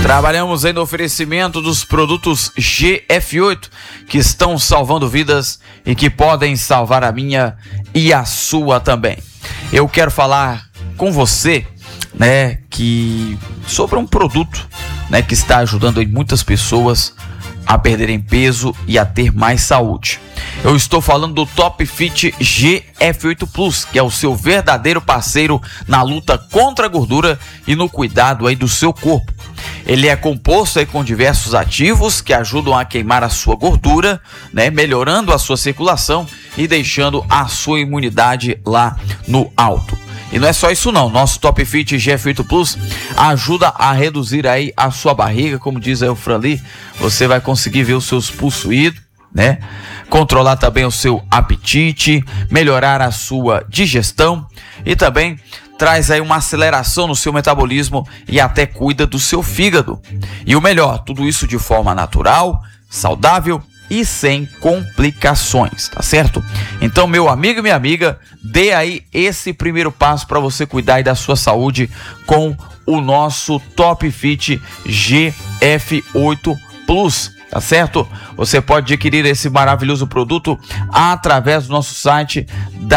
Trabalhamos aí no oferecimento dos produtos GF8, que estão salvando vidas e que podem salvar a minha e a sua também. Eu quero falar com você, sobre um produto, que está ajudando aí muitas pessoas a perderem peso e a ter mais saúde. Eu estou falando do Top Fit GF8 Plus, que é o seu verdadeiro parceiro na luta contra a gordura e no cuidado aí do seu corpo. Ele é composto aí com diversos ativos que ajudam a queimar a sua gordura, melhorando a sua circulação e deixando a sua imunidade lá no alto. E não é só isso não, nosso Top Fit GF8 Plus ajuda a reduzir aí a sua barriga, como diz aí o Franli, você vai conseguir ver os seus pulsos indo, controlar também o seu apetite, melhorar a sua digestão e também traz aí uma aceleração no seu metabolismo e até cuida do seu fígado. E o melhor, tudo isso de forma natural, saudável e sem complicações, tá certo? Então, meu amigo e minha amiga, dê aí esse primeiro passo para você cuidar aí da sua saúde com o nosso Top Fit GF8 Plus, tá certo? Você pode adquirir esse maravilhoso produto através do nosso site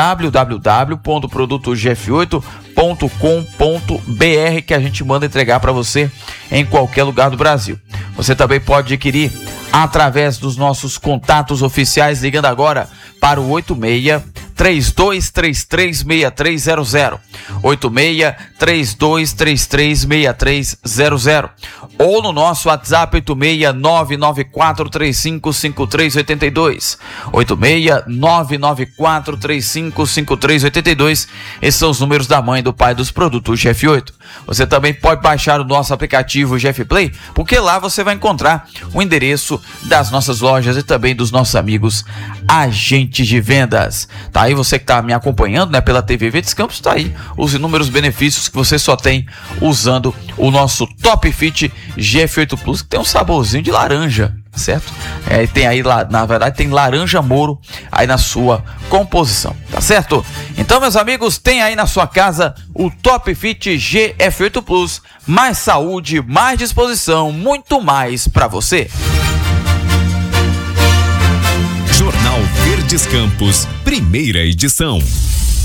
www.produtogf8.com.br, que a gente manda entregar para você em qualquer lugar do Brasil. Você também pode adquirir através dos nossos contatos oficiais, ligando agora para o 86-3233-6300, 86-3233-6300, ou no nosso WhatsApp 86-994355382, 86-994355382. Esses são os números da mãe e do pai dos produtos GF8. Você também pode baixar o nosso aplicativo GF Play, porque lá você vai encontrar o endereço das nossas lojas e também dos nossos amigos agentes de vendas. Tá aí você que está me acompanhando, pela TV Verdes Campos, tá aí os inúmeros benefícios que você só tem usando o nosso Top Fit GF8 Plus, que tem um saborzinho de laranja, certo? Tem aí, na verdade, tem laranja moro aí na sua composição, tá certo? Então, meus amigos, tem aí na sua casa o Top Fit GF8 Plus, mais saúde, mais disposição, muito mais para você. Jornal Verdes Campos, primeira edição.